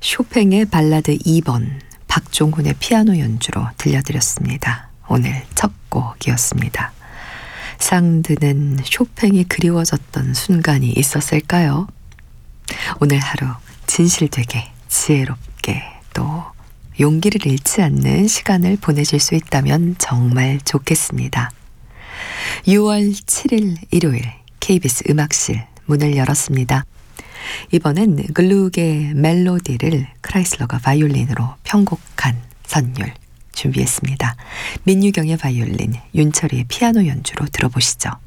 쇼팽의 발라드 2번 박종훈의 피아노 연주로 들려드렸습니다. 오늘 첫 곡이었습니다. 상드는 쇼팽이 그리워졌던 순간이 있었을까요? 오늘 하루 진실되게 지혜롭게 또 용기를 잃지 않는 시간을 보내실 수 있다면 정말 좋겠습니다. 6월 7일 일요일 KBS 음악실 문을 열었습니다. 이번엔 글루그의 멜로디를 크라이슬러가 바이올린으로 편곡한 선율 준비했습니다. 민유경의 바이올린, 윤철이의 피아노 연주로 들어보시죠.